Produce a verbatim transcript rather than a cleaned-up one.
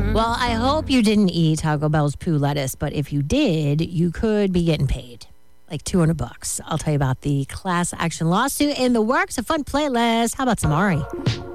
Well, I hope you didn't eat Taco Bell's poo lettuce, but if you did, you could be getting paid. Like two hundred bucks. I'll tell you about the class action lawsuit in the works. A fun playlist. How about Samari?